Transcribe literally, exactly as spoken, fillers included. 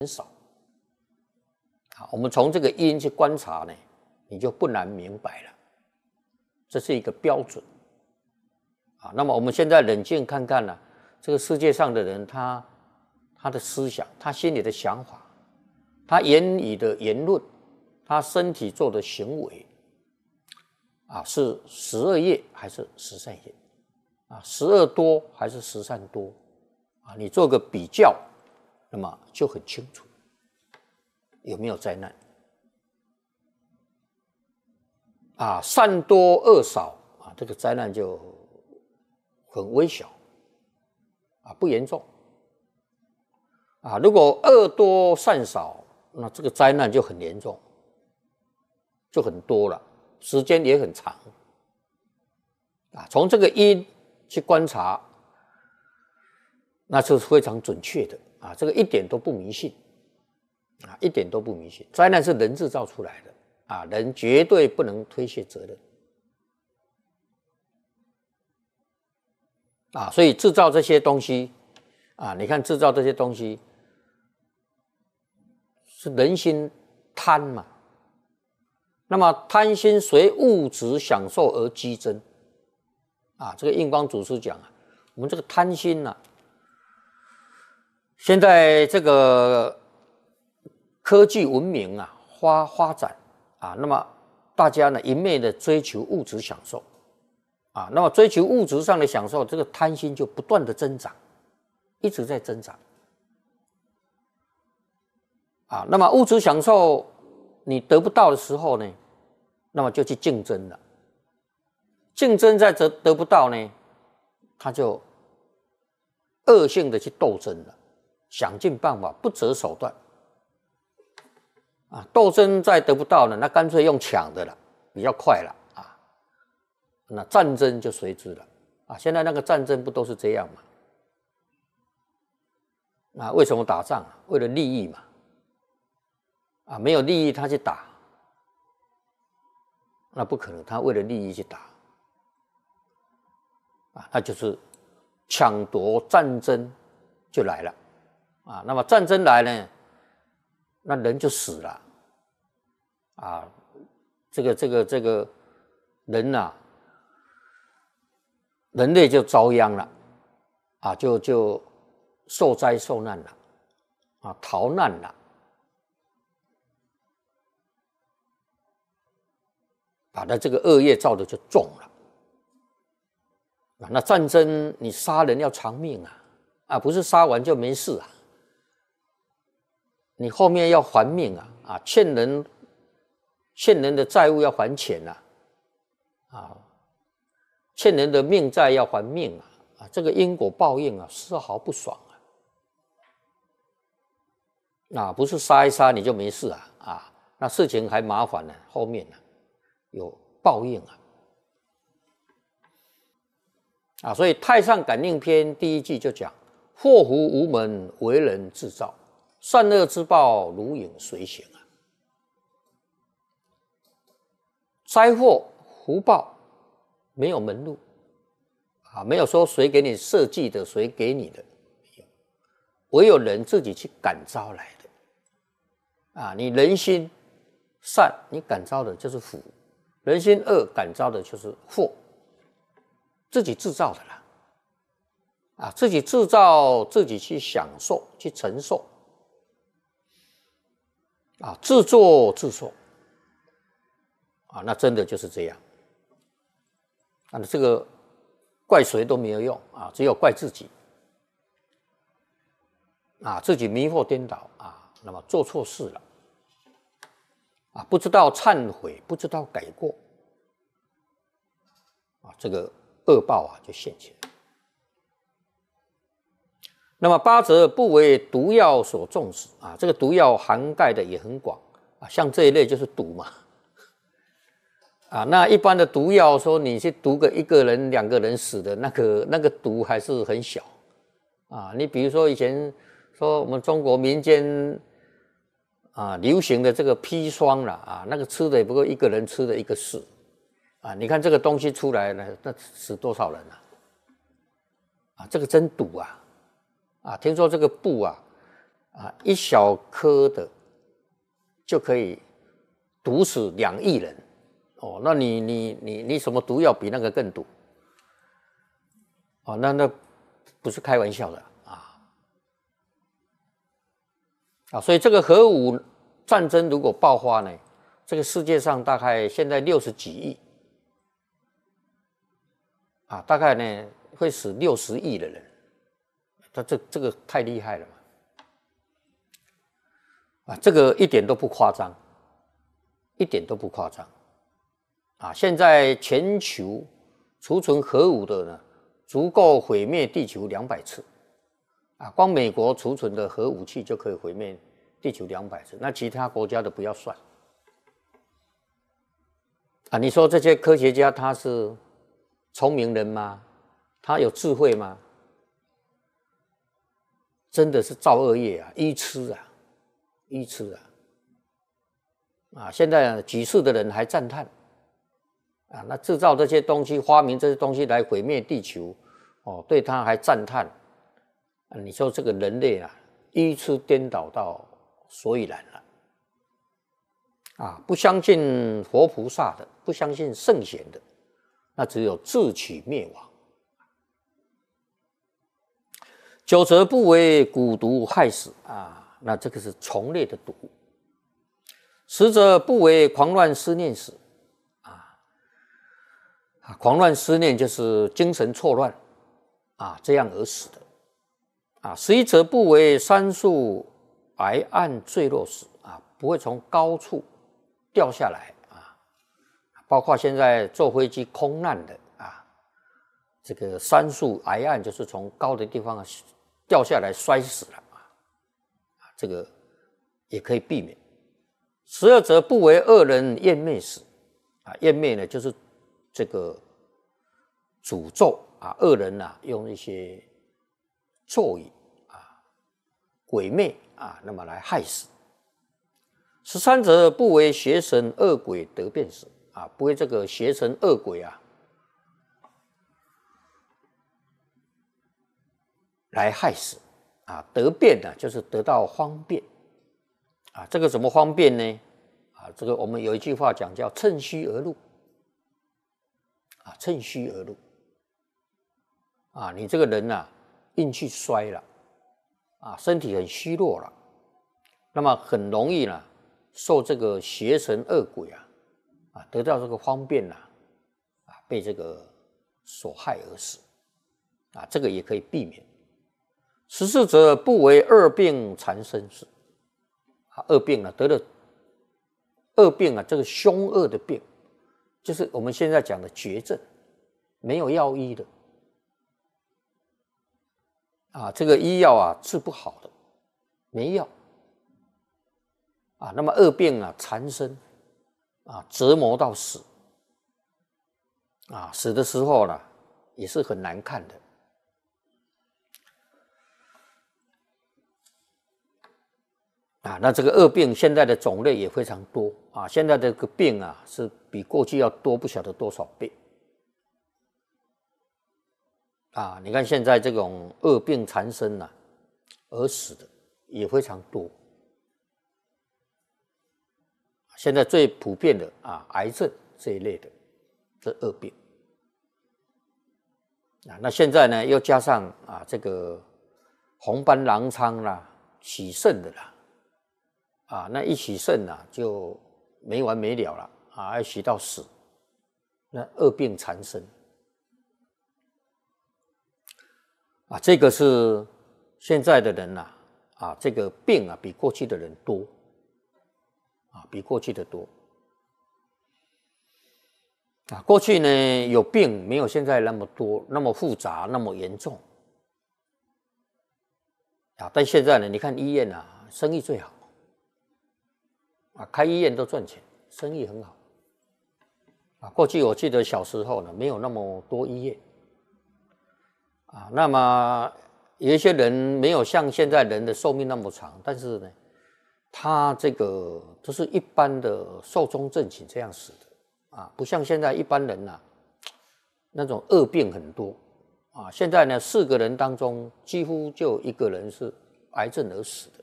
少。好，我们从这个因去观察呢，你就不难明白了，这是一个标准。啊，那么我们现在冷静看看呢、啊，这个世界上的人，他他的思想，他心里的想法，他言语的言论，他身体做的行为，啊，是十恶业还是十善业？啊，十恶多还是十善多？啊，你做个比较，那么就很清楚有没有灾难。啊，善多恶少啊，这个灾难就很微小，啊，不严重。啊，如果恶多善少，那这个灾难就很严重，就很多了，时间也很长。啊，从这个因去观察，那是非常准确的啊，这个一点都不迷信，啊，一点都不迷信。灾难是人制造出来的啊，人绝对不能推卸责任。啊，所以制造这些东西，啊，你看制造这些东西，是人心贪嘛？那么贪心随物质享受而激增。啊，这个印光祖师讲啊，我们这个贪心啊，现在这个科技文明啊发发展啊，那么大家呢一昧的追求物质享受。啊，那么追求物质上的享受，这个贪心就不断的增长，一直在增长。啊，那么物质享受你得不到的时候呢，那么就去竞争了。竞争再得得不到呢，他就恶性的去斗争了，想尽办法，不择手段。啊，斗争再得不到呢，那干脆用抢的了，比较快了。那战争就随之了啊！现在那个战争不都是这样吗？啊，为什么打仗？为了利益嘛！啊，没有利益他去打，那不可能，他为了利益去打啊，那就是抢夺战争就来了啊！那么战争来呢，那人就死了啊！这个这个这个人啊。人类就遭殃了，啊，就就受灾受难了，啊，逃难了，啊，那这个恶业造的就重了，啊，那战争你杀人要偿命啊，啊，不是杀完就没事啊，你后面要还命啊，啊，欠人欠人的债务要还钱啊，啊。欠人的命债要还命啊！啊，这个因果报应啊，丝毫不爽啊！啊，不是杀一杀你就没事啊！啊，那事情还麻烦呢，后面呢、啊、有报应啊！啊，所以《太上感应篇》第一句就讲：祸福无门，为人自造；善恶之报，如影随形啊！灾祸福报。没有门路啊，没有说谁给你设计的，谁给你的，唯有人自己去感召来的啊。你人心善，你感召的就是福；人心恶，感召的就是祸，自己制造的啦。啊，自己制造，自己去享受，去承受啊，自作自受啊，那真的就是这样。啊，这个怪谁都没有用啊，只有怪自己啊，自己迷惑颠倒啊，那么做错事了啊，不知道忏悔，不知道改过啊，这个恶报啊就现前。那么八则不为毒药所中死啊，这个毒药涵盖的也很广啊，像这一类就是毒嘛。啊，那一般的毒药说你去毒个一个人、两个人死的那个那个毒还是很小啊。你比如说以前说我们中国民间啊流行的这个砒霜啦啊，那个吃的也不过一个人吃的一个市啊。你看这个东西出来了，那死多少人啊？啊，这个真毒啊！啊，听说这个布啊， 啊，一小颗的就可以毒死两亿人哦。那你你你你什么毒药比那个更毒？哦，那那不是开玩笑的啊！啊，所以这个核武战争如果爆发呢，这个世界上大概现在六十几亿啊，大概呢会死六十亿的人。他这这个太厉害了嘛！啊，这个一点都不夸张，一点都不夸张。啊，现在全球储存核武的呢，足够毁灭地球两百次。啊，光美国储存的核武器就可以毁灭地球两百次，那其他国家的不要算。啊，你说这些科学家他是聪明人吗？他有智慧吗？真的是造恶业啊，愚痴啊，愚痴啊！啊，现在几世的人还赞叹啊，那制造这些东西、发明这些东西来毁灭地球，哦，对他还赞叹啊！你说这个人类啊，愚痴颠倒到所以然了啊！不相信活菩萨的，不相信圣贤的，那只有自取灭亡。久则不为蛊毒害死啊，那这个是虫类的毒。十则不为狂乱思念死啊，狂乱思念就是精神错乱啊，这样而死的啊。十一则不为山树崖岸坠落死啊，不会从高处掉下来啊，包括现在坐飞机空难的啊，这个山树崖岸就是从高的地方掉下来摔死了啊，这个也可以避免。十二则不为恶人厌灭死啊，厌灭呢就是这个诅咒啊，恶人啊用一些咒语啊、鬼魅啊，那么来害死。十三则不为邪神恶鬼得变死啊，不为这个邪神恶鬼啊来害死啊，得变呢、啊、就是得到方便啊，这个怎么方便呢？啊，这个我们有一句话讲叫趁虚而入啊，趁虚而入啊，你这个人啊运气衰了啊，身体很虚弱了，那么很容易呢受这个邪神恶鬼啊啊得到这个方便呐 啊, 啊被这个所害而死啊，这个也可以避免。十四则不为恶病缠身死啊，恶病啊得了恶病啊，这个凶恶的病，就是我们现在讲的绝症，没有药医的啊，这个医药啊治不好的，没药啊。那么恶病啊缠身啊，折磨到死啊，死的时候呢也是很难看的。啊，那这个恶病现在的种类也非常多啊，现在这个病啊是比过去要多不晓得多少倍啊！你看现在这种恶病缠身啊，而死的也非常多。现在最普遍的啊，癌症这一类的这恶病啊，那现在呢又加上啊这个红斑狼疮啦、洗肾的啦。啊，那一洗肾啊，就没完没了了啊，要洗到死，那恶病缠身啊，这个是现在的人呐 啊, 啊，这个病啊比过去的人多啊，比过去的多啊。过去呢有病没有现在那么多，那么复杂，那么严重啊，但现在呢，你看医院啊，生意最好。啊，开医院都赚钱，生意很好。啊，过去我记得小时候呢，没有那么多医院。啊，那么有一些人没有像现在人的寿命那么长，但是呢，他这个都是一般的寿终正寝这样死的。啊，不像现在一般人呐、啊，那种恶病很多。啊，现在呢，四个人当中几乎就一个人是癌症而死的。